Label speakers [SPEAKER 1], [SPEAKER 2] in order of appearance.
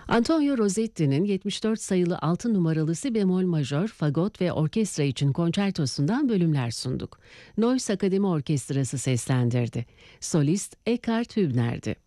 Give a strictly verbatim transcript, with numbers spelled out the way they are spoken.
[SPEAKER 1] Antonio Rosetti'nin yetmiş dört sayılı altı numaralı si bemol majör, fagot ve orkestra için konçertosundan bölümler sunduk. Neuss Akademi Orkestrası seslendirdi. Solist Eckhard Hübner'di.